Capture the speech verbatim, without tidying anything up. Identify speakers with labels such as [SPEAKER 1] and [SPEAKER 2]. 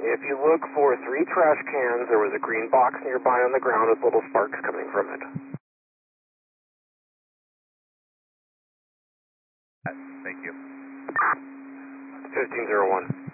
[SPEAKER 1] If you look for three trash cans, there was a green box nearby on the ground with little sparks coming from it.
[SPEAKER 2] Thank you.
[SPEAKER 1] fifteen oh one.